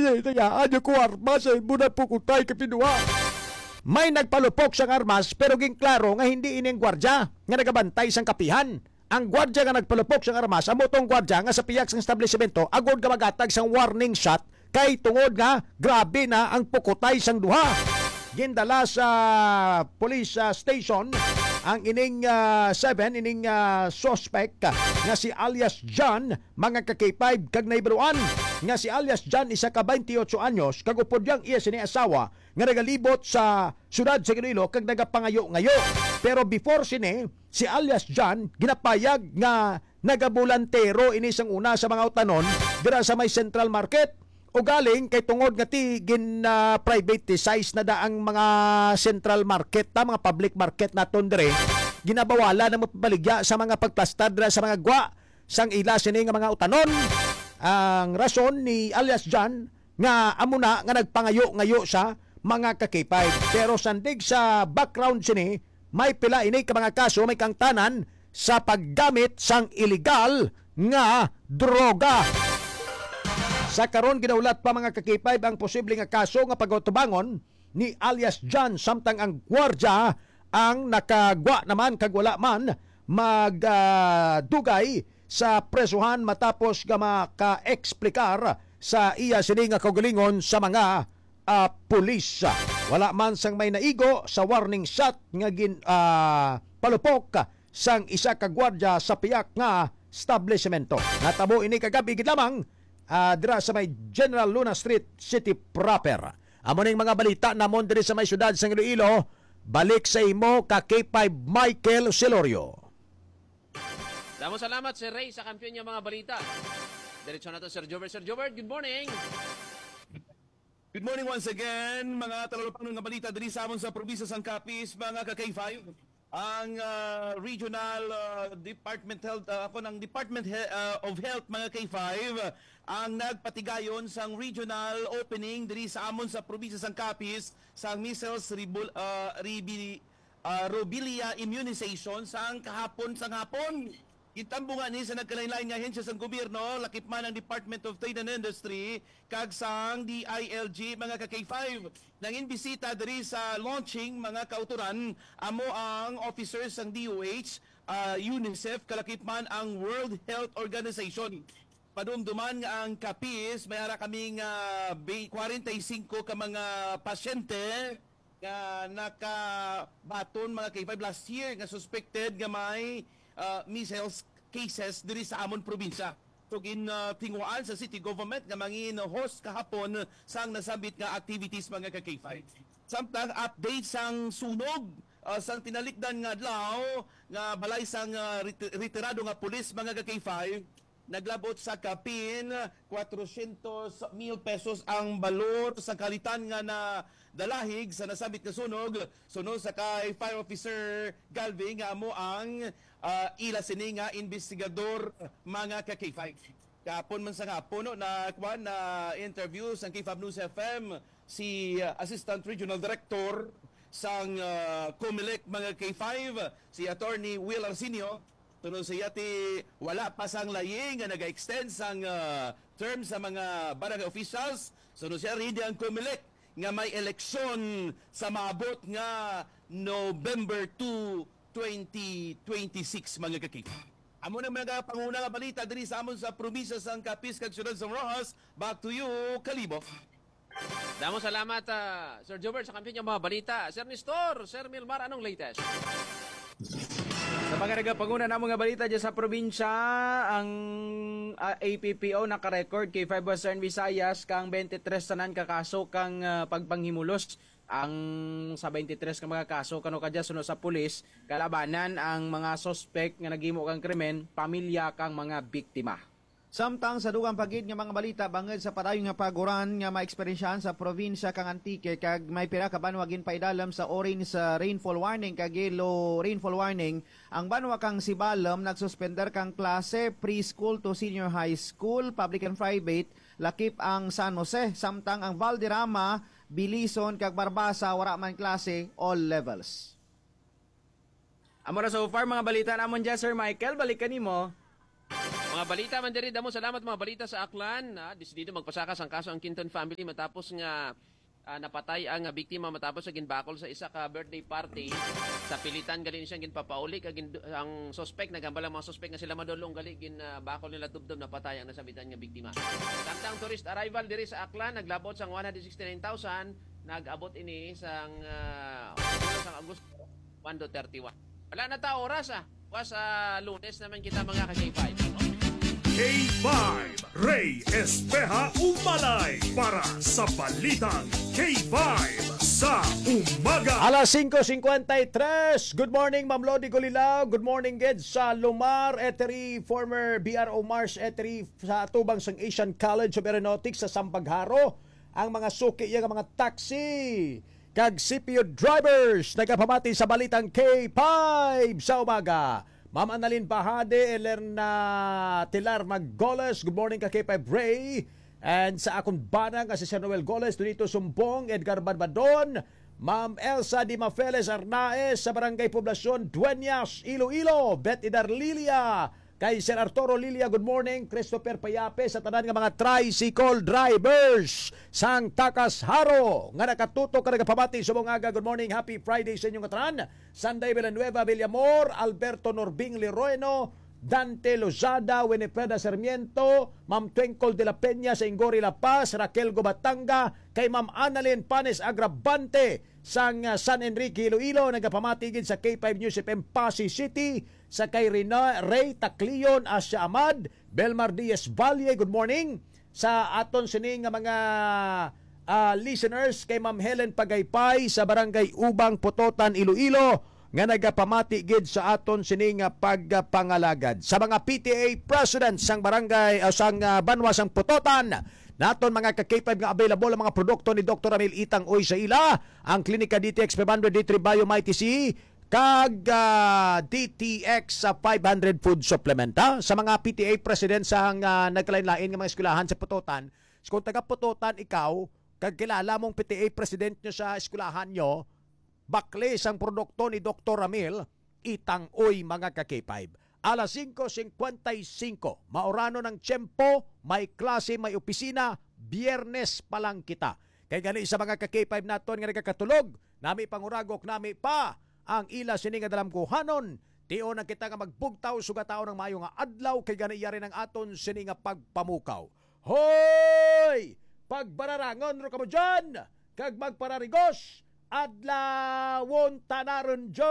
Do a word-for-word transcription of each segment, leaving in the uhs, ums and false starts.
Tayaan niyo ko armas ay muna pukutay kapinuha. May nagpalupok sang armas pero ging klaro nga hindi ining gwardya nga nagabantay sang kapihan. Ang gwardya nga nagpalupok sang armas, amo tong gwardya nga sa piyak sang establishmento agod ka magatag sang warning shot kay tungod nga grabe na ang pukutay sang duha. Gindala sa police uh, station ang ining uh, seven, ining uh, suspect uh, nga si alias John, mga ka-K five kag naibaluan. Nga si alias John, isa ka twenty-eight anyos, kag upod yang iya sini asawa, nga nagalibot sa syudad sa Iloilo kag nagapangayo-ngayo. Pero before sini, si alias John, ginapayag nga nagabulantero ini sang una sa mga utanon dira sa may Central Market. O galing kay tungod nga ti gin uh, privatize na daang mga Central Market ta, mga public market naton dire, ginabawala na mapabaligya sa mga pagplastad sa mga gwa sang ila sini nga mga utanon. Ang rason ni alias John nga amuna nga nagpangayo-ngayo sa mga ka-K five. Pero sandig sa background sini, may pila ini ka mga kaso may kangtanan sa paggamit sang illegal nga droga. Sa karon ginaulat pa mga ka-K five ang posibleng nga kaso nga pagtubangon ni alias John, samtang ang gwardya ang nakagwa naman kag wala man magdugay uh, sa presuhan matapos nga maka-eksplikar sa iya sini nga kaugalingon sa mga uh, pulis. Wala man sang may naigo sa warning shot nga gin uh, palupok sang isa ka gwardya sa piyak nga establishmento. Natabo ini kagabi gid lamang Uh, dira sa may General Luna Street City proper. Amo ning mga balita namon diri sa may syudad sa Iloilo. Balik sa imo ka K five Michael Celorio. Damo salamat Sir Ray sa kampiyon niya mga balita. Diretso na to Sir Jobert. Sir Jobert, good morning. Good morning once again, mga talalapang ng balita diri sa amon sa probinsya sang Capiz, mga ka K five. Ang uh, regional uh, department health uh, ako ng Department He- uh, of Health mga K five uh, ang nagpatigayon sang regional opening diri sa amon sa probinsya sang Capiz sang measles ribul, uh, ribi, uh, rubeola immunization sang kahapon sang hapon. Itambungan ni sa nagkalain-lain nga ahensya sang gobyerno, lakip man ang Department of Trade and Industry, kag sang D I L G, mga ka-K five. Nang inbisita diri sa launching, mga kauturan, amo ang officers sang D O H, uh, UNICEF, kalakip man ang World Health Organization. Padumduman nga ang Capiz, may ara kaming uh, forty-five ka mga pasyente nga nakabaton mga K five last year nga suspected nga may uh, measles cases diri sa amon probinsya. So gin uh, tinguan sa city government nga mangin host kahapon sang nasabit nga activities mga ka K five. Samtang update sang sunog uh, sang tinalikdan nga adlaw nga balay sang uh, ret- retirado nga pulis mga ka K five, naglabot sa Kapin four hundred mil pesos ang balor sa kalitan nga na dalahig sa nasabit nga sunog. Sunog sa kay Fire Officer Galving nga amo ang uh, ila sini nga investigador mga ka K five. Kapon man sa nga puno na kwan na interview sa K five News F M si uh, Assistant Regional Director sang uh, Comelec mga K five, si Attorney Will Arsenio. Tuno siya ti wala pa sang laying nga naga-extend sang uh, term sa mga barangay officials. Tuno siya ready ang Comelec nga may eleksyon sa maabot nga November second, twenty twenty-six mga kakik. Amo na mga panguna nga balita diri sa amon sa probinsya sang Capiz kag syudad sang Rojas. Back to you, Kalibo. Damo salamat uh, Sir Jobert sa kampiyon niya mga balita. Sir Nestor, Sir Milmar, anong latest? Sa mga panguna na mga balita dyan sa probinsya, ang uh, A P P O nakarecord K five Western Visayas kang twenty-three tanan kakaso kang uh, pagpanghimulos. Ang sa twenty-three ka mga kaso kano kadya suno sa pulis, kalabanan ang mga suspect nga naghimo kang krimen, pamilya kang mga biktima. Samtang sa dugang pagid nga mga balita bangod sa padayon nga paguran nga maeksperiensyahan sa probinsya kang Antique kag may pira ka banwa gin paidalam sa orange uh, rainfall warning kag yellow rainfall warning. Ang banwa kang Sibalom nagsuspender kang klase preschool to senior high school, public and private, lakip ang San Jose. Samtang ang Valderrama, Bilison kag Barbasa wala man klase, all levels. Amo ra so far mga balita namon dyan Sir Michael, balikan nimo. Mga balita man diri damo, salamat mga balita sa Aklan. Ah, desidido magpasakas ang kaso ang Quinton family matapos nga ah, napatay ang ah, biktima matapos sa ginbakol sa isa ka birthday party. Sa pilitan gali siyang ginpapauli kag gin, ang suspect nagambal ang mga suspect nga sila madulong gali gin ah, bakol nila tubdob napatay ang nasabitan nga biktima. Samtang tourist arrival diri sa Aklan naglabot sang one hundred sixty-nine thousand, nag-abot ini sang uh, sang Agosto one thirty-one. Wala na ta oras ah. Was sa Lunes naman kita mga ka-K five. K five, Ray Espeja Umalay para sa Balitang K five sa umaga. Alas five fifty-three. Good morning, Ma'am Lodi Golilao. Good morning, Ged sa Lumar Etery, former B R O Mars Etery sa tubang sang Asian College of Aeronautics sa Sampagharo. Ang mga suki yung mga taxi kag C P U drivers nagapamati sa Balitang K five sa umaga. Ma'am Annalyn Bahade, Elerna Tilar Maggoles, good morning ka K five Ray. And sa akong banang si Sir Noel Goles, Donito Sumbong, Edgar Badbadon, Ma'am Elsa Di Mafeles Arnaez sa Barangay Poblasyon, Dueñas, Iloilo, Bet Idar Lilia, kay Sir Arturo Lilia, good morning. Christopher Payape sa tanan nga mga tricycle drivers sang Takas Haro nga nakatutok ka nagapamati sa mga aga. Good morning, happy Friday sa inyong tanan. Sanday Villanueva, Villamor, Alberto Norbing Liroeno, Dante Lozada, Winifreda Sarmiento, Ma'am Twinkle de la Peña sa Ingori La Paz, Raquel Gobatanga, kay Ma'am Annalyn Panes Agravante sang uh, San Enrique Iloilo, nagapamatagin sa K five News F M Pasig City, sa kay Rina, Ray Taclion, Asya Ahmad, Belmar Diaz Valle, good morning. Sa aton sining nga mga uh, listeners, kay Ma'am Helen Pagaypay sa Barangay Ubang, Pototan, Iloilo, nga nagapamati gid sa aton sining nga pagpangalagad. Sa mga P T A presidents sang barangay uh, sang uh, Banwa sang Pototan, naton mga ka-K five nga available ang mga produkto ni Doctor Ramil Itang Oy sa ila, ang Klinika D T X five hundred, D three Bio Mighty C, kag uh, D T X sa five hundred food supplement. Ha? Sa mga P T A president sang uh, nagkalain-lain nga mga eskwelahan sa Pototan, kung taga Pototan ikaw, kag kilala mong P T A president nyo sa eskwelahan nyo, baklis ang produkto ni Doctor Ramil Itang Oy mga ka-K five. Alas five fifty-five, maorano ng tiyempo, may klase, may opisina, Biyernes pa lang kita. Kaya gani sa mga ka-K five naton nga nagkakatulog, nami panguragok nami pa ang ila sini nga dalamkuhanon. Tio na kita nga magbugtaw sugatao ng mayo nga adlaw, kay gani yari ng aton sini nga pagpamukaw. Hoy! Pagbararangon ro kamo dyan, kag magpararigos, adlawon tanaron dyo!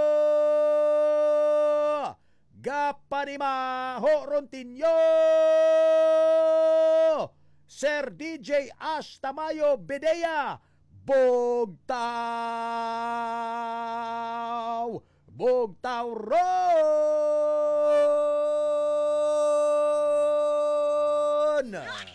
Gapanima Horontinyo, Sir D J Ash Tamayo Bedea, Bugtaw, Bugtaw ron!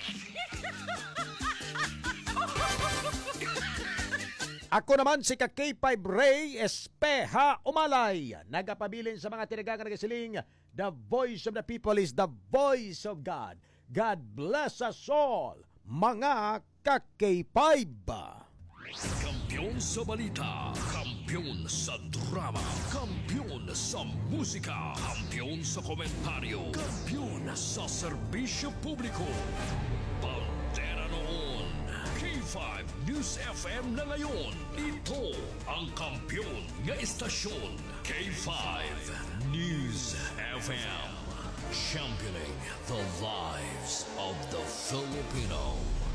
Ako naman si ka K five Ray Espeja Umalay, nagapabilin sa mga tinagang nagasiling, the voice of the people is the voice of God. God bless us all, mga ka K five. Kampiyon sa balita, kampiyon sa drama, kampiyon sa musika, kampiyon sa komentaryo, kampiyon sa serbisyo publiko. Pantera noon, K five News F M na ngayon. Ito ang kampiyon nga istasyon, K five News F M. Championing the lives of the Filipino.